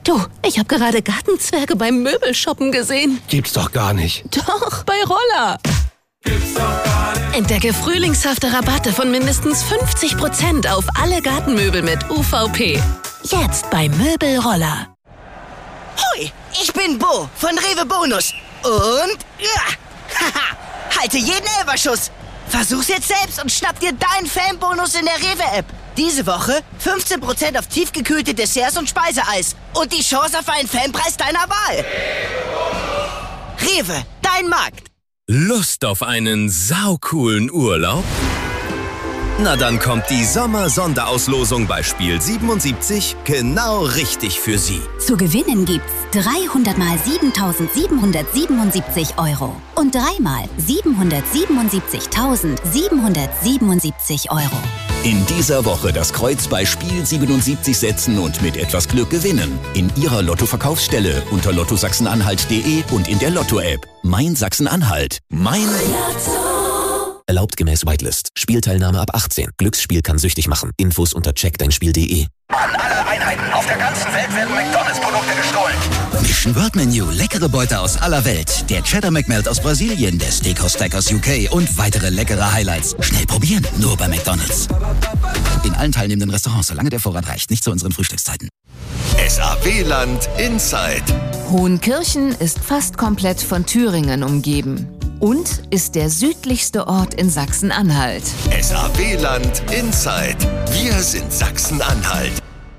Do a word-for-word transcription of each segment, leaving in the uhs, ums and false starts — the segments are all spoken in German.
Du, ich habe gerade Gartenzwerge beim Möbelshoppen gesehen. Gibt's doch gar nicht. Doch, bei Roller. Gibt's doch gar nicht. Entdecke frühlingshafte Rabatte von mindestens fünfzig Prozent auf alle Gartenmöbel mit U V P. Jetzt bei Möbelroller. Hui, ich bin Bo von Rewe Bonus. Und ja, haha, halte jeden Elferschuss. Versuch's jetzt selbst und schnapp dir deinen Fanbonus in der Rewe-App. Diese Woche fünfzehn Prozent auf tiefgekühlte Desserts und Speiseeis. Und die Chance auf einen Fanpreis deiner Wahl. Rewe, dein Markt. Lust auf einen saucoolen Urlaub? Na dann kommt die Sommer-Sonderauslosung bei Spiel siebenundsiebzig genau richtig für Sie. Zu gewinnen gibt's dreihundert mal siebentausendsiebenhundertsiebenundsiebzig Euro und dreimal siebenhundertsiebenundsiebzigtausendsiebenhundertsiebenundsiebzig Euro. In dieser Woche das Kreuz bei Spiel siebenundsiebzig setzen und mit etwas Glück gewinnen. In Ihrer Lotto-Verkaufsstelle unter lotto sachsen-anhalt punkt de und in der Lotto-App. Mein Sachsen-Anhalt. Mein Lotto. Erlaubt gemäß Whitelist. Spielteilnahme ab achtzehn. Glücksspiel kann süchtig machen. Infos unter check dein spiel punkt de. An alle Einheiten auf der ganzen Welt werden McDonalds-Produkte gestohlen. Mission World Menu. Leckere Beute aus aller Welt. Der Cheddar McMelt aus Brasilien, der Steakhouse Stack aus U K und weitere leckere Highlights. Schnell probieren, nur bei McDonalds. In allen teilnehmenden Restaurants, solange der Vorrat reicht. Nicht zu unseren Frühstückszeiten. S A W-Land Inside. Hohenkirchen ist fast komplett von Thüringen umgeben und ist der südlichste Ort in Sachsen-Anhalt. S A W-Land Inside. Wir sind Sachsen-Anhalt.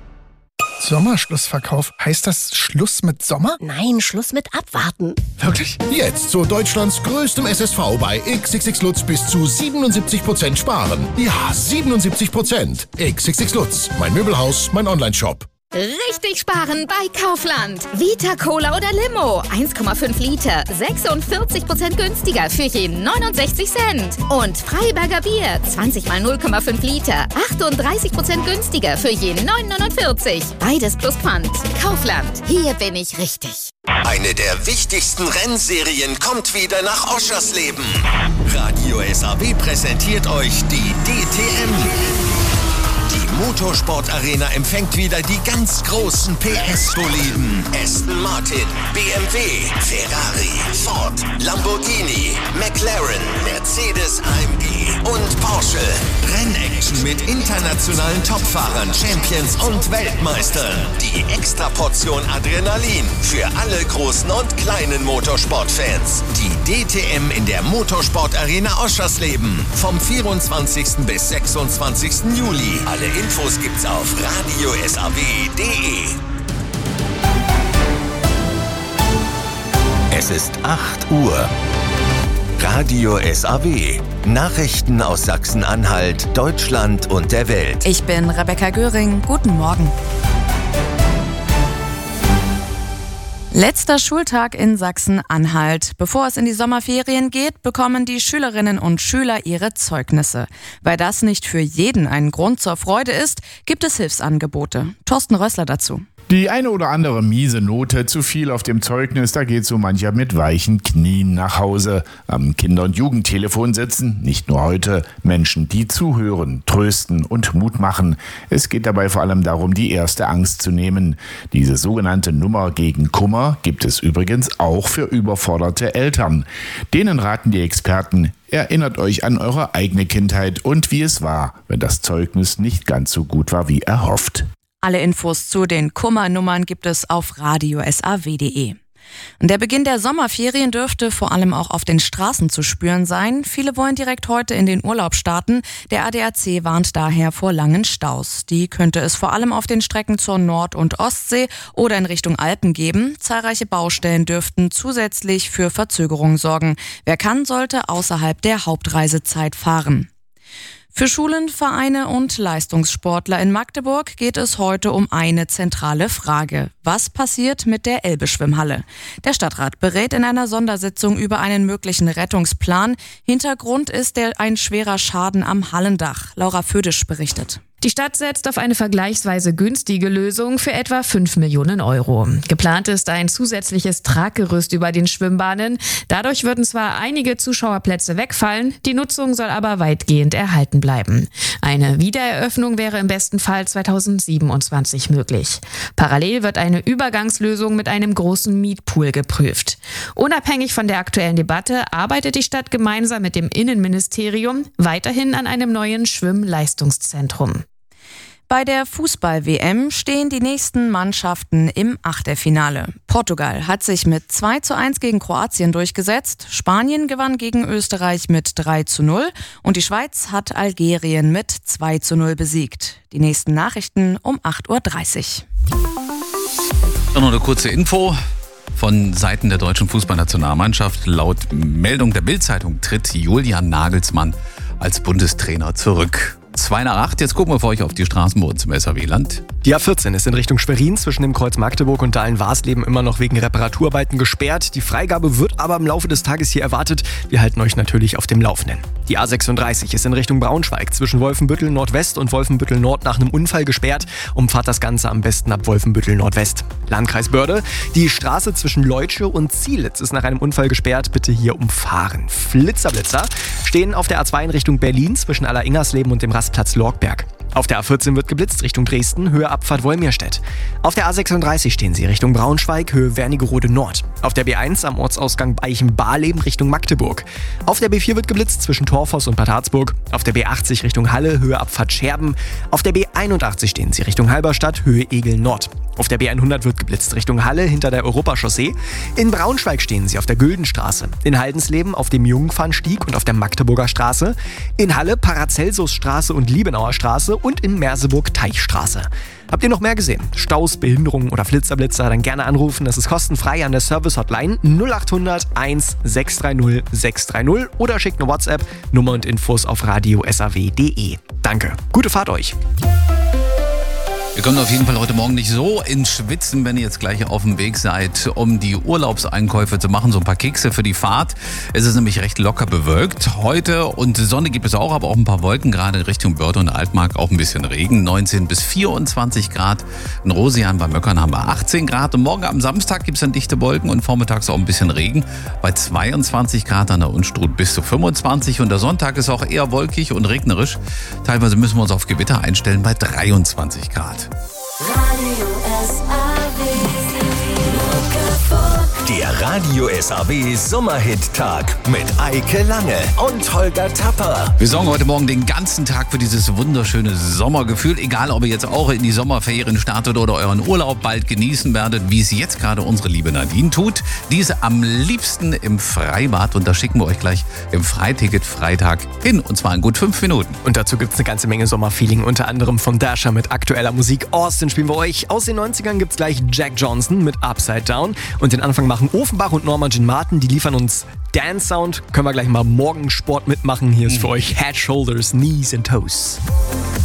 Sommerschlussverkauf. Heißt das Schluss mit Sommer? Nein, Schluss mit Abwarten. Wirklich? Jetzt zu Deutschlands größtem S S V bei X X X Lutz bis zu siebenundsiebzig Prozent sparen. Ja, siebenundsiebzig Prozent. X X X Lutz. Mein Möbelhaus, mein Online-Shop. Richtig sparen bei Kaufland. Vita Cola oder Limo. eins Komma fünf Liter. sechsundvierzig Prozent günstiger für je neunundsechzig Cent. Und Freiberger Bier. zwanzig mal null Komma fünf Liter. achtunddreißig Prozent günstiger für je neun neunundvierzig. Beides plus Pfand. Kaufland. Hier bin ich richtig. Eine der wichtigsten Rennserien kommt wieder nach Oschersleben. Radio S A W präsentiert euch die D T M. Die Motorsportarena empfängt wieder die ganz großen P S-Boliden. Aston Martin, B M W, Ferrari, Ford, Lamborghini, McLaren, Mercedes A M G und Porsche. Rennaction mit internationalen Topfahrern, Champions und Weltmeistern. Die Extraportion Adrenalin für alle großen und kleinen Motorsportfans. Die D T M in der Motorsportarena Oschersleben. Vom vierundzwanzigsten bis sechsundzwanzigsten Juli. Alle Infos gibt's auf radio s a w punkt de. Es ist acht Uhr. Radio S A W. Nachrichten aus Sachsen-Anhalt, Deutschland und der Welt. Ich bin Rebecca Göring. Guten Morgen. Letzter Schultag in Sachsen-Anhalt. Bevor es in die Sommerferien geht, bekommen die Schülerinnen und Schüler ihre Zeugnisse. Weil das nicht für jeden ein Grund zur Freude ist, gibt es Hilfsangebote. Thorsten Rössler dazu. Die eine oder andere miese Note, zu viel auf dem Zeugnis, da geht so mancher mit weichen Knien nach Hause. Am Kinder- und Jugendtelefon sitzen, nicht nur heute, Menschen, die zuhören, trösten und Mut machen. Es geht dabei vor allem darum, die erste Angst zu nehmen. Diese sogenannte Nummer gegen Kummer gibt es übrigens auch für überforderte Eltern. Denen raten die Experten: Erinnert euch an eure eigene Kindheit und wie es war, wenn das Zeugnis nicht ganz so gut war wie erhofft. Alle Infos zu den Kummernummern gibt es auf radio s a w punkt de. Der Beginn der Sommerferien dürfte vor allem auch auf den Straßen zu spüren sein. Viele wollen direkt heute in den Urlaub starten. Der A D A C warnt daher vor langen Staus. Die könnte es vor allem auf den Strecken zur Nord- und Ostsee oder in Richtung Alpen geben. Zahlreiche Baustellen dürften zusätzlich für Verzögerungen sorgen. Wer kann, sollte außerhalb der Hauptreisezeit fahren. Für Schulen, Vereine und Leistungssportler in Magdeburg geht es heute um eine zentrale Frage. Was passiert mit der Elbe-Schwimmhalle? Der Stadtrat berät in einer Sondersitzung über einen möglichen Rettungsplan. Hintergrund ist der ein schwerer Schaden am Hallendach. Laura Födisch berichtet. Die Stadt setzt auf eine vergleichsweise günstige Lösung für etwa fünf Millionen Euro. Geplant ist ein zusätzliches Traggerüst über den Schwimmbahnen. Dadurch würden zwar einige Zuschauerplätze wegfallen, die Nutzung soll aber weitgehend erhalten bleiben. Eine Wiedereröffnung wäre im besten Fall zweitausendsiebenundzwanzig möglich. Parallel wird eine Übergangslösung mit einem großen Mietpool geprüft. Unabhängig von der aktuellen Debatte arbeitet die Stadt gemeinsam mit dem Innenministerium weiterhin an einem neuen Schwimmleistungszentrum. Bei der Fußball-W M stehen die nächsten Mannschaften im Achtelfinale. Portugal hat sich mit zwei zu eins gegen Kroatien durchgesetzt, Spanien gewann gegen Österreich mit drei zu null und die Schweiz hat Algerien mit zwei zu null besiegt. Die nächsten Nachrichten um acht Uhr dreißig. Noch eine kurze Info von Seiten der deutschen Fußballnationalmannschaft. Laut Meldung der Bild-Zeitung tritt Julian Nagelsmann als Bundestrainer zurück. zwei nach acht, jetzt gucken wir für euch auf die Straßen bei uns im S A W-Land. Die A vierzehn ist in Richtung Schwerin zwischen dem Kreuz Magdeburg und Dahlen-Warsleben immer noch wegen Reparaturarbeiten gesperrt. Die Freigabe wird aber im Laufe des Tages hier erwartet. Wir halten euch natürlich auf dem Laufenden. Die A sechsunddreißig ist in Richtung Braunschweig zwischen Wolfenbüttel Nordwest und Wolfenbüttel Nord nach einem Unfall gesperrt. Umfahrt das Ganze am besten ab Wolfenbüttel Nordwest. Landkreis Börde, die Straße zwischen Leutsche und Zielitz ist nach einem Unfall gesperrt. Bitte hier umfahren. Flitzerblitzer stehen auf der A zwei in Richtung Berlin zwischen Aller-Ingersleben und dem Rastplatz Lorgberg. Auf der A vierzehn wird geblitzt Richtung Dresden, Höhe Abfahrt Wolmirstedt. Auf der A sechsunddreißig stehen sie Richtung Braunschweig, Höhe Wernigerode Nord. Auf der B eins am Ortsausgang Beichen-Barleben Richtung Magdeburg. Auf der B vier wird geblitzt zwischen Torfoss und Bad Harzburg. Auf der B achtzig Richtung Halle, Höhe Abfahrt Scherben. Auf der B einundachtzig stehen sie Richtung Halberstadt, Höhe Egel Nord. Auf der B hundert wird geblitzt Richtung Halle hinter der Europachaussee. In Braunschweig stehen sie auf der Güldenstraße. In Haldensleben auf dem Jungfernstieg und auf der Magdeburger Straße. In Halle Paracelsusstraße und Liebenauer Straße und in Merseburg Teichstraße. Habt ihr noch mehr gesehen? Staus, Behinderungen oder Flitzerblitzer? Dann gerne anrufen. Das ist kostenfrei an der Service-Hotline null acht hundert eins sechs drei null sechs drei null oder schickt eine WhatsApp. Nummer und Infos auf radio s a w punkt d e. Danke. Gute Fahrt euch. Ihr kommt auf jeden Fall heute Morgen nicht so ins Schwitzen, wenn ihr jetzt gleich auf dem Weg seid, um die Urlaubseinkäufe zu machen. So ein paar Kekse für die Fahrt. Es ist nämlich recht locker bewölkt heute und Sonne gibt es auch, aber auch ein paar Wolken, gerade in Richtung Börde und Altmark auch ein bisschen Regen. neunzehn bis vierundzwanzig Grad. In Rosian bei Möckern haben wir achtzehn Grad und morgen am Samstag gibt es dann dichte Wolken und vormittags auch ein bisschen Regen. Bei zweiundzwanzig Grad an der Unstrut bis zu fünfundzwanzig und der Sonntag ist auch eher wolkig und regnerisch. Teilweise müssen wir uns auf Gewitter einstellen bei dreiundzwanzig Grad. Der Radio S A W Sommerhit-Tag mit Eike Lange und Holger Tapper. Wir sorgen heute Morgen den ganzen Tag für dieses wunderschöne Sommergefühl. Egal, ob ihr jetzt auch in die Sommerferien startet oder euren Urlaub bald genießen werdet, wie es jetzt gerade unsere liebe Nadine tut. Diese am liebsten im Freibad und da schicken wir euch gleich im Freiticket Freitag hin und zwar in gut fünf Minuten. Und dazu gibt es eine ganze Menge Sommerfeeling, unter anderem von Dasher mit aktueller Musik. Austin spielen wir euch. Aus den neunzigern gibt es gleich Jack Johnson mit Upside Down und den Anfang machen Ofenbach und Norma Jean Martin, die liefern uns Dance Sound. Können wir gleich mal Morgensport mitmachen. Hier ist für euch Head, Shoulders, Knees and Toes.